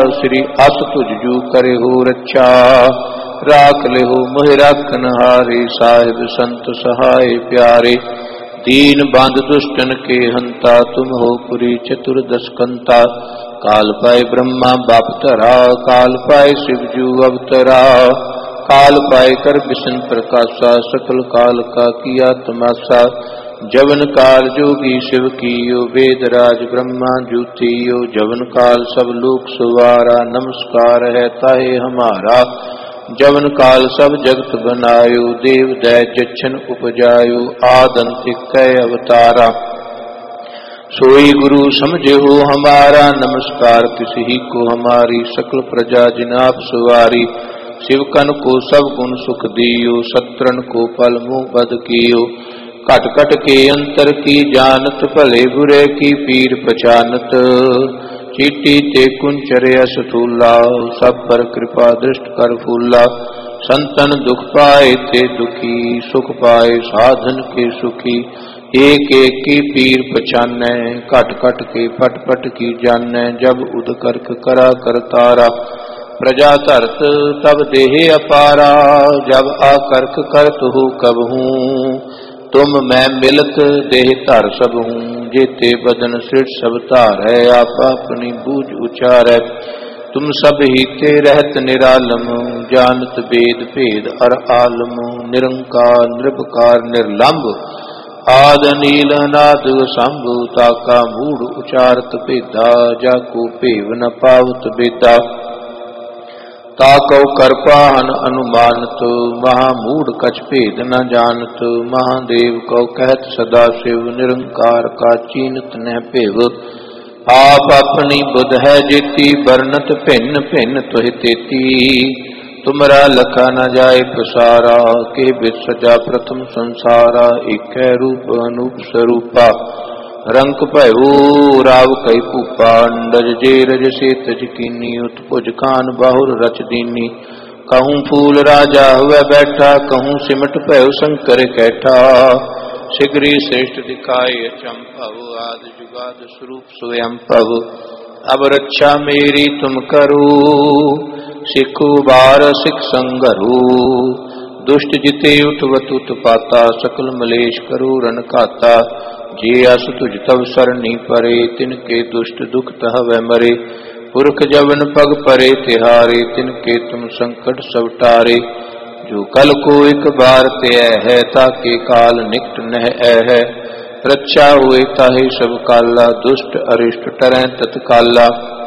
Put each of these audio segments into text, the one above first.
श्री अस तुझजू करे हो रक्षा। राख ले हो मोहि राखन हारे, साहिब संत सहाय प्यारे। दीन बंद दुष्टन के हंता, तुम हो पुरी चतुर्दश कंता। काल पाए ब्रह्मा बाप तरा, काल पाए शिवजू अवतरा। काल पाए कर विष्णु प्रकाशा, सकल काल का किया तमाशा। जवन काल जोगी शिव कीयो, वेद राज ब्रह्मा जूतियो। जवन काल सब लोक सुवारा, नमस्कार है ताहे हमारा। जवन काल सब जगत बनायो, देव दै जच्छन उपजायो। आदंतिक कै अवतारा, सोई गुरु समझे हो हमारा। नमस्कार किसी ही को हमारी, सकल प्रजा जिन आप सवारी। शिवकन को सब गुण सुख दियो, सत्रन को पल मुँह बद कियो। कट कट के अंतर की जानत, भले बुरे की पीर पहचानत। चीटी ते कुंचरे असथूला, सब पर कृपा दृष्ट कर फूला। संतन दुख पाए ते दुखी, सुख पाए साधन के सुखी। एक एक की पीर पहचानै, कट कट के पट पट की जानै। जब उद करक करा करतारा, प्रजा धरत तब देहे अपारा। जब आकर्क करत हो कब हूँ, तुम मैं मिलत देह धर सब हूँ। जेते बदन सृष्ट सब धार है, आप अपनी बूझ उचार है। तुम सब ही ते रहत निरालम, जानत वेद भेद अर आलम। निरंकार निर्विकार निर्लंब, आद नील अनाद शंभु। ताका मूढ़ उचारत भेदा, जाको भेव न पावत बेदा। ताकौ करपाहन अनुमानत, महामूढ़ कछ भेद न जानत। महादेव कौ कहत सदा शिव, निरंकार का चीनत न भेव। आप अपनी बुध है जेती, बरनत भिन्न भिन्न तुहि तेती। तुमरा लखा न जाए प्रसारा, के बिच सजा प्रथम संसारा। एक है रूप अनूप स्वरूपा, रंक भयो राव कई भूपा। अंडज जे रज से तज कीनी, उत्पुज खान बाहुर रच दीनी। कहूँ फूल राजा हुआ बैठा, कहूँ सिमट भयो शंकर कैठा। शीघ्री श्रेष्ठ दिखाए अचंभव, आद जुगाद स्वरूप स्वयं भव। अब रक्षा मेरी तुम करो, सिखो बार सिख संगरो। दुष्ट जिते उठवत उत्पाता, सकल मलेश करो रन खाता। जे अस तुझ तव सरनी परे, तिनके दुष्ट दुख तहवै मरे। पुरख जवन पग परे तिहारे, तिनके तुम संकट सब टारे। जो कल को एक बार त्यय है, ताके काल निकट नह है। रक्षा हुए ताहे सब काला, दुष्ट अरिष्ट टरै तत्काला।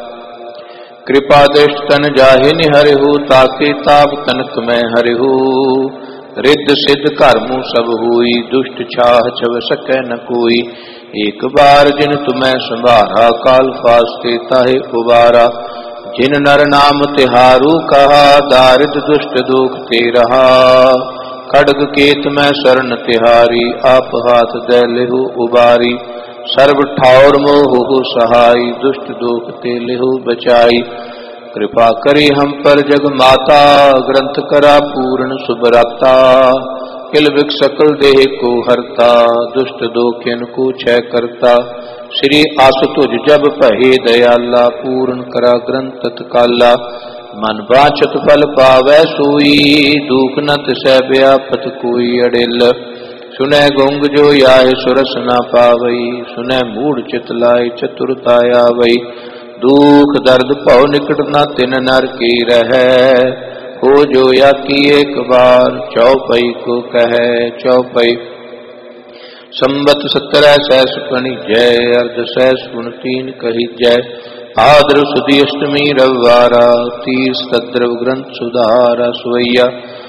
कृपा दृष्ट तन जाहि निहरे हो, ताके ताप तनक में हरे हो। रिद्ध सिद्ध कर्मु सब हुई, दुष्ट छाह छव सकै न कोई। एक बार जिन तुम्हें संभारा, काल फास्ते ताहे उबारा। जिन नर नाम तिहारू कहा, दारिद दुष्ट दुख ते रहा। खड्ग केत में शरण तिहारी, आप हाथ दे लेहु उबारी। सर्व ठाउर मोहु सहाय, दुष्ट दुख ते लेहु बचाई। कृपा करी हम पर जग माता, ग्रंथ करा पूर्ण सुभराता। किल विक सकल देह को हरता, दुष्ट दोखिन को क्षय करता। श्री आस तुझ जब पहे दयाला, पूर्ण करा ग्रंथ तत्काला। मन वांछत फल पावै सोई, दुख न तिसै व्यापत कोई अड़िल। सुनै गुंग जो याय सुरस न पावई, सुनै मूढ़ चित लाय चतुरता आवई। दुख दर्द भव निकट न तिन नर की रहै, हो जो या की एक बार चौपई को कहे। चौपई संबत 17 सहस फणि जय, अर्ध सहस गुण 3 कही जय। भाद्र सुदी अष्टमी रविवारा, तीस तद्रव ग्रंथ सुधारा सोइया।